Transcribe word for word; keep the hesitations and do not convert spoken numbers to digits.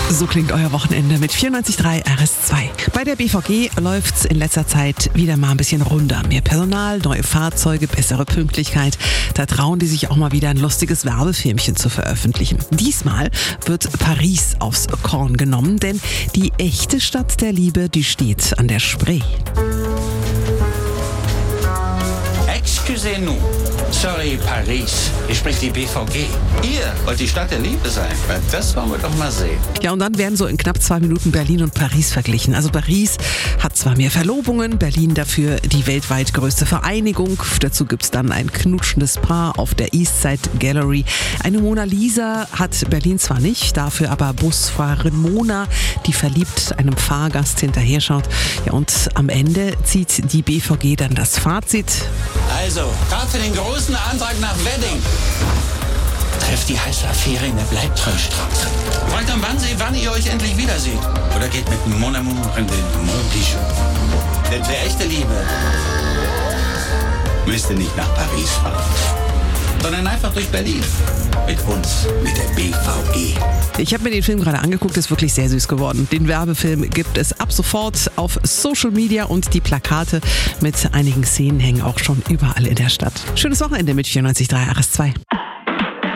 So klingt euer Wochenende mit vierundneunzig Komma drei R S zwei. Bei der B V G läuft's in letzter Zeit wieder mal ein bisschen runder. Mehr Personal, neue Fahrzeuge, bessere Pünktlichkeit. Da trauen die sich auch mal wieder ein lustiges Werbefilmchen zu veröffentlichen. Diesmal wird Paris aufs Korn genommen, denn die echte Stadt der Liebe, die steht an der Spree. Excusez-nous. Sorry, Paris. Hier spricht die B V G. Ihr wollt die Stadt der Liebe sein. Das wollen wir doch mal sehen. Ja, und dann werden so in knapp zwei Minuten Berlin und Paris verglichen. Also Paris hat zwar mehr Verlobungen, Berlin dafür die weltweit größte Vereinigung. Dazu gibt's dann ein knutschendes Paar auf der Eastside Gallery. Eine Mona Lisa hat Berlin zwar nicht, dafür aber Busfahrerin Mona, die verliebt einem Fahrgast hinterher schaut. Ja, und am Ende zieht die B V G dann das Fazit. Also, gerade für den großen Antrag nach Wedding. Trefft die heiße Affäre in der Bleibtreustraße. Fragt am Wannsee, wann ihr euch endlich wiederseht. Oder geht mit Mon Amour in den Montijo. Denn für echte Liebe müsst ihr nicht nach Paris fahren, sondern einfach durch Berlin. Mit uns, mit der B V G. Ich habe mir den Film gerade angeguckt, ist wirklich sehr süß geworden. Den Werbefilm gibt es ab sofort auf Social Media und die Plakate mit einigen Szenen hängen auch schon überall in der Stadt. Schönes Wochenende mit vierundneunzig Komma drei R S zwei.